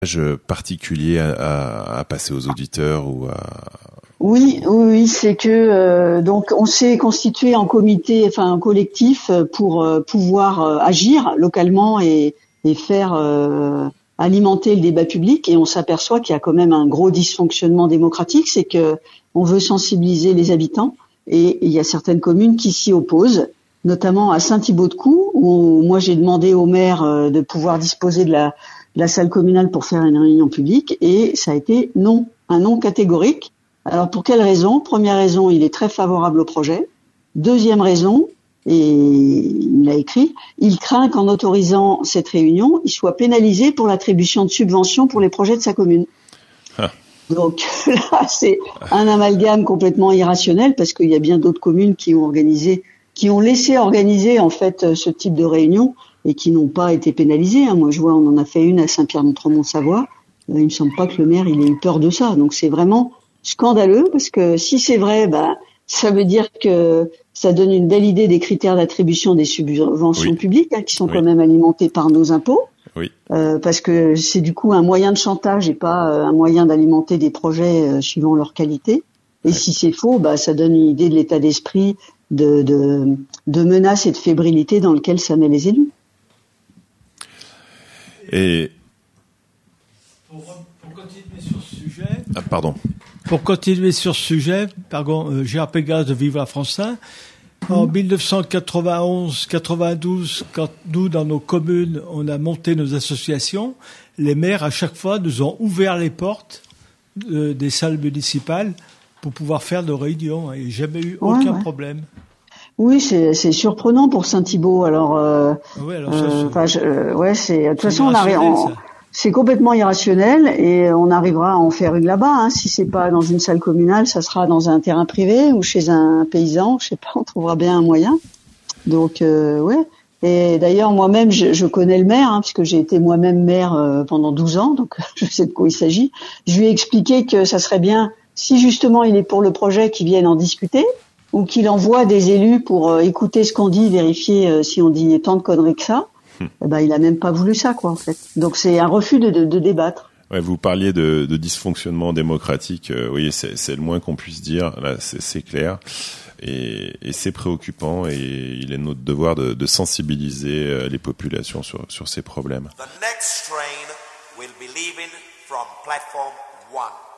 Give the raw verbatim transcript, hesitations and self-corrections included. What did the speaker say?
particulier à, à, à passer aux auditeurs ou à... Oui, oui, oui, c'est que euh, donc on s'est constitué en comité, enfin en collectif pour euh, pouvoir euh, agir localement et, et faire euh, alimenter le débat public. Et on s'aperçoit qu'il y a quand même un gros dysfonctionnement démocratique, c'est que on veut sensibiliser les habitants et il y a certaines communes qui s'y opposent, notamment à Saint-Thibaud-de-Caux où moi j'ai demandé au maire euh, de pouvoir disposer de la, de la salle communale pour faire une réunion publique et ça a été non, un non catégorique. Alors pour quelle raison ? Première raison, il est très favorable au projet. Deuxième raison, et il l'a écrit, il craint qu'en autorisant cette réunion, il soit pénalisé pour l'attribution de subventions pour les projets de sa commune. Ah. Donc là, c'est un amalgame complètement irrationnel parce qu'il y a bien d'autres communes qui ont organisé, qui ont laissé organiser en fait ce type de réunion et qui n'ont pas été pénalisées. Moi, je vois, on en a fait une à Saint-Pierre-d'Entremont-Savoie. Il me semble pas que le maire il ait eu peur de ça. Donc c'est vraiment scandaleux parce que si c'est vrai, bah ça veut dire que ça donne une belle idée des critères d'attribution des subventions oui. publiques hein, qui sont oui. quand même alimentés par nos impôts. Oui. Euh, parce que c'est du coup un moyen de chantage et pas euh, un moyen d'alimenter des projets euh, suivant leur qualité. Et ouais. si c'est faux, bah ça donne une idée de l'état d'esprit de de de menace et de fébrilité dans lequel ça met les élus. Et pour, pour continuer sur ce sujet. Ah pardon. Pour continuer sur ce sujet, pardon, euh, Gérard Pégase de Vive la France un. En dix-neuf cent quatre-vingt-onze quatre-vingt-douze, quand nous, dans nos communes, on a monté nos associations, les maires, à chaque fois, nous ont ouvert les portes euh, des salles municipales pour pouvoir faire nos réunions. Il n'y a jamais eu ouais, aucun ouais. problème. Oui, c'est, c'est surprenant pour Saint-Thibaud. Alors, euh, ouais, alors ça, euh, enfin, euh, ouais, c'est. De toute façon, on arrive. C'est complètement irrationnel et on arrivera à en faire une là-bas. Hein. Si c'est pas dans une salle communale, ça sera dans un terrain privé ou chez un paysan. Je sais pas, on trouvera bien un moyen. Donc, euh, ouais. Et d'ailleurs, moi-même, je, je connais le maire, hein, puisque j'ai été moi-même maire euh, pendant douze ans, donc je sais de quoi il s'agit. Je lui ai expliqué que ça serait bien, si justement il est pour le projet, qu'il vienne en discuter ou qu'il envoie des élus pour euh, écouter ce qu'on dit, vérifier euh, si on dit tant de conneries que ça. Eh ben, il a même pas voulu ça, quoi, en fait. Donc, c'est un refus de, de, de débattre. Ouais, vous parliez de, de dysfonctionnement démocratique. Euh, oui, c'est, c'est le moins qu'on puisse dire. Là, c'est, c'est clair. Et, et c'est préoccupant. Et il est de notre devoir de, de sensibiliser les populations sur, sur ces problèmes. The next train will be leaving from platform one.